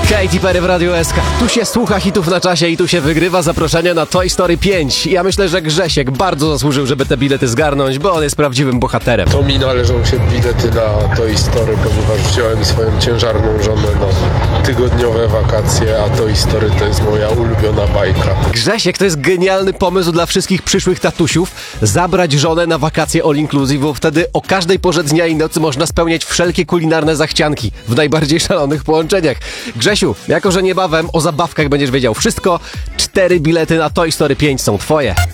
Katy Perry w Radiu SK. Tu się słucha hitów na czasie i tu się wygrywa zaproszenie na Toy Story 5. Ja myślę, że Grzesiek bardzo zasłużył, żeby te bilety zgarnąć, bo on jest prawdziwym bohaterem. To mi należą się bilety na Toy Story, ponieważ wziąłem swoją ciężarną żonę na tygodniowe wakacje, a Toy Story to jest moja ulubiona bajka. Grzesiek, to jest genialny pomysł dla wszystkich przyszłych tatusiów. Zabrać żonę na wakacje all inclusive, bo wtedy o każdej porze dnia i nocy można spełniać wszelkie kulinarne zachcianki w najbardziej szalonych połączeniach. Grzesiu, jako że niebawem o zabawkach będziesz wiedział wszystko, 4 bilety na Toy Story 5 są twoje.